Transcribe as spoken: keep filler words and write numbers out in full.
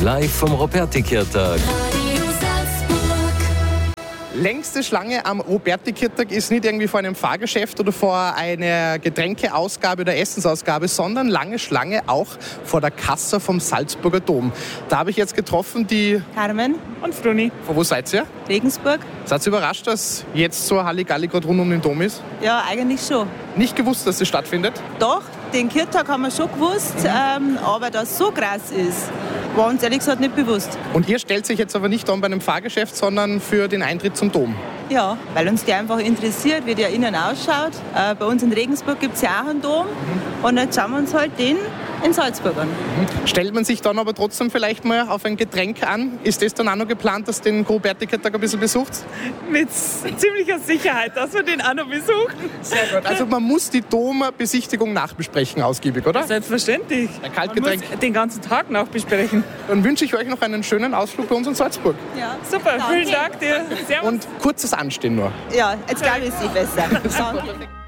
live vom Robertikirtag. Längste Schlange am Robertikirtag ist nicht irgendwie vor einem Fahrgeschäft oder vor einer Getränkeausgabe oder Essensausgabe, sondern lange Schlange auch vor der Kasse vom Salzburger Dom. Da habe ich jetzt getroffen die Carmen und Fruni. Von wo seid ihr? Regensburg. Seid ihr überrascht, dass jetzt so ein Halligalli gerade rund um den Dom ist? Ja, eigentlich schon. Nicht gewusst, dass das stattfindet? Doch, den Kirtag haben wir schon gewusst, mhm. ähm, aber dass es so krass ist, war uns ehrlich gesagt nicht bewusst. Und ihr stellt sich jetzt aber nicht an bei einem Fahrgeschäft, sondern für den Eintritt zum Dom? Ja, weil uns der einfach interessiert, wie der innen ausschaut. Äh, bei uns in Regensburg gibt es ja auch einen Dom mhm. und jetzt schauen wir uns halt den in Salzburg an. Mhm. Stellt man sich dann aber trotzdem vielleicht mal auf ein Getränk an? Ist das dann auch noch geplant, dass den Robertikirtag ein bisschen besucht? Mit ziemlicher Sicherheit, dass wir den auch noch besuchen. Sehr gut. Also man muss die Dombesichtigung nachbesprechen, ausgiebig, oder? Selbstverständlich. Ein Kaltgetränk. Man muss den ganzen Tag nachbesprechen. Dann wünsche ich euch noch einen schönen Ausflug bei uns in Salzburg. Ja, super. Danke. Vielen Dank dir. Servus. Und kurzes Anstehen nur. Ja, jetzt glaube ich, ist sie besser. Danke.